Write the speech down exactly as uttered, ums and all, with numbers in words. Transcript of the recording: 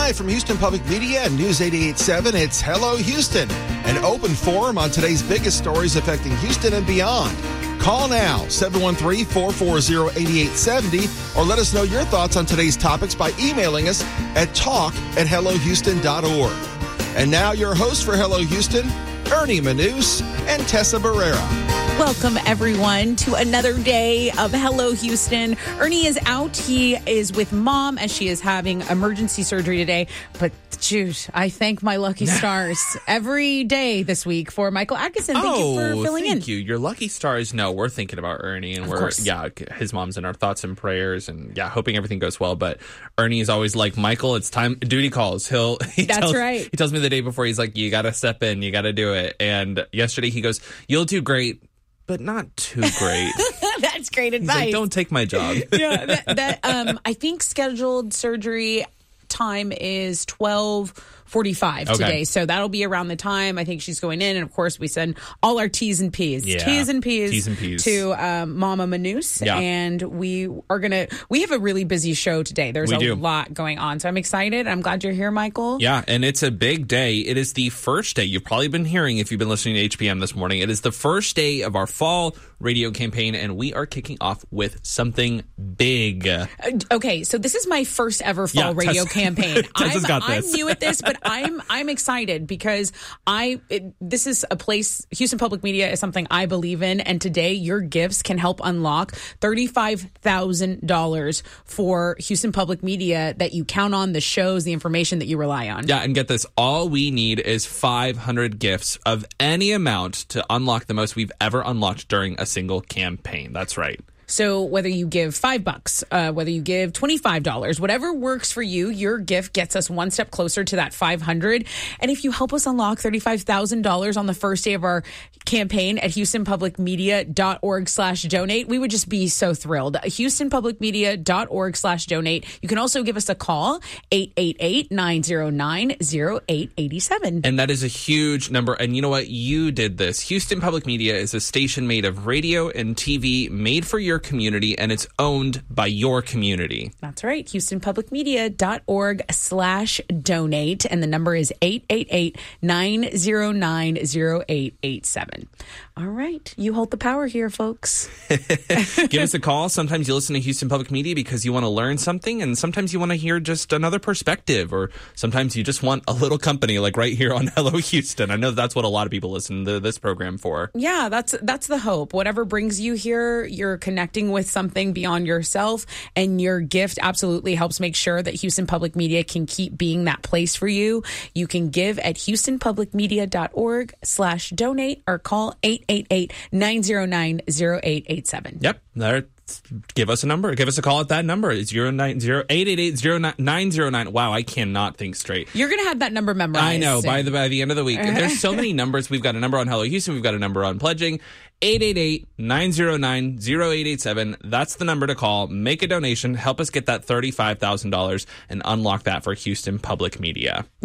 Live from Houston Public Media and News eighty-eight point seven, it's Hello Houston, an open forum on today's biggest stories affecting Houston and beyond. Call now, seven one three, four four zero, eight eight seven zero, or let us know your thoughts on today's topics by emailing us at talk at hello houston dot org. And now your hosts for Hello Houston, Ernie Manous and Tessa Barrera. Welcome, everyone, to another day of Hello Houston. Ernie is out. He is with mom as she is having emergency surgery today. But, shoot, I thank my lucky stars every day this week for Michael Atkinson. Thank oh, you for filling thank in. Thank you. Your lucky stars, no, we're thinking about Ernie. And of we're, course. yeah, his mom's in our thoughts and prayers. And, yeah, hoping everything goes well. But Ernie is always like, Michael, it's time. Duty calls. He'll, he That's tells, right. He tells me the day before, he's like, you got to step in. You got to do it. And yesterday he goes, you'll do great, but not too great. That's great advice. He's like, don't take my job. yeah, that, that um, I think scheduled surgery time is twelve forty-five okay. today, so that'll be around the time I think she's going in. And of course, we send all our T's and P's, yeah. T's and P's, T's and P's. to um, Mama Manous, yeah. and we are gonna. We have a really busy show today. There's we a do. lot going on, so I'm excited. I'm glad you're here, Michael. Yeah, and it's a big day. It is the first day. You've probably been hearing if you've been listening to H P M this morning. It is the first day of our fall radio campaign, and we are kicking off with something big. Uh, okay, so this is my first ever fall yeah, radio Tess, campaign. Tessa's I'm, got this. I'm new at this, but I'm I'm excited because I it, this is a place. Houston Public Media is something I believe in, and today your gifts can help unlock thirty-five thousand dollars for Houston Public Media that you count on, the shows, the information that you rely on. Yeah, and get this, all we need is five hundred gifts of any amount to unlock the most we've ever unlocked during a single campaign. That's right. So whether you give five bucks, uh, whether you give twenty-five dollars, whatever works for you, your gift gets us one step closer to that five hundred. And if you help us unlock thirty-five thousand dollars on the first day of our campaign at houston public media dot org slash donate, we would just be so thrilled. houston public media dot org slash donate. You can also give us a call, eight eight eight, nine zero nine, zero eight eight seven. And that is a huge number. And you know what? You did this. Houston Public Media is a station made of radio and T V made for your community, and it's owned by your community. That's right. houston public media dot org slash donate. And the number is eight eight eight, nine zero nine, zero eight eight seven. All right. You hold the power here, folks. Give us a call. Sometimes you listen to Houston Public Media because you want to learn something, and sometimes you want to hear just another perspective, or sometimes you just want a little company like right here on Hello Houston. I know that's what a lot of people listen to this program for. Yeah, that's that's the hope. Whatever brings you here, you're connecting with something beyond yourself, and your gift absolutely helps make sure that Houston Public Media can keep being that place for you. You can give at houston public media dot org slash donate or call eight eight eight, nine zero nine, zero eight eight seven. Yep. There. Give us a number. Give us a call at that number. It's zero nine zero eight eight eight zero nine zero nine. Wow, I cannot think straight. You're going to have that number memorized. I know. Soon. By the by the end of the week, there's so many numbers. We've got a number on Hello Houston. We've got a number on pledging. eight eight eight, nine zero nine, zero eight eight seven. That's the number to call. Make a donation. Help us get that thirty-five thousand dollars and unlock that for Houston Public Media.